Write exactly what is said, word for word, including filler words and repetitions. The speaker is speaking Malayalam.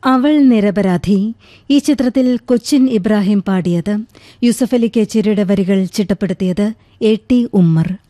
അവൾ നിരപരാധി ഈ ചിത്രത്തിൽ കൊച്ചിൻ ഇബ്രാഹിം പാടിയത്, യൂസഫലി കേച്ചേരിയുടെ വരികൾ ചിട്ടപ്പെടുത്തിയത് എ ടി ഉമ്മർ.